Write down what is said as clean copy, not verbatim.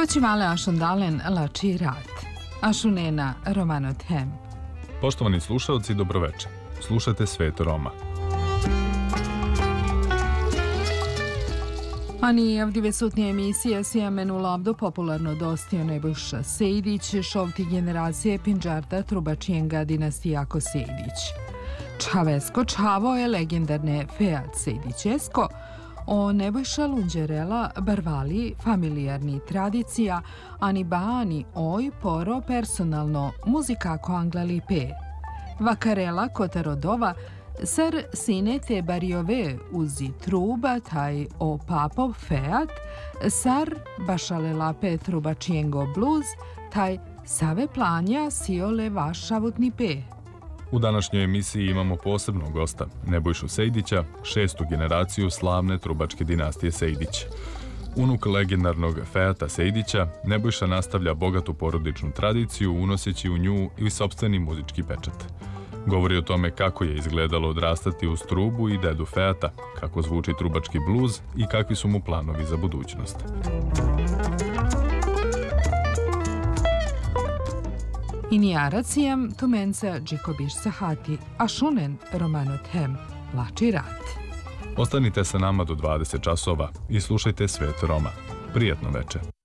Kućivale ašondalen lači rat. Ašunena romanot hem. Poštovani slušalci, dobroveče. Slušate Svet Roma. Ani avdive sutnje emisije Sjemenu Labdo popularno dostio Nebojša Sejdić, šovti generacije Pinđarda Trubačijenga dinastijako Sejdić. Čavesko čavo je legendarne Feat Sejdićesko, o Nebojša Lunđerela barvali familijarni tradicija, ani baani oj poro personalno muzikako anglali pe. Vakarela kotarodova sar sinete bariove uzi truba taj o papov feat, sar bašalela pe trubačijengo bluz, taj save planja siole vaš šavutni pe. U današnjoj emisiji imamo posebnog gosta, Nebojšu Sejdića, šestu generaciju slavne trubačke dinastije Sejdić. Unuk legendarnog Feata Sejdića, Nebojša nastavlja bogatu porodičnu tradiciju unoseći u nju i sopstveni muzički pečat. Govori o tome kako je izgledalo odrastati uz trubu i dedu Feata, kako zvuči trubački bluz i kakvi su mu planovi za budućnost. Inijaracijam tumenca džikobiš sahati, a šunen romanot hem lači rat. Ostanite sa nama do 20 časova i slušajte Svet Roma. Prijatno veče.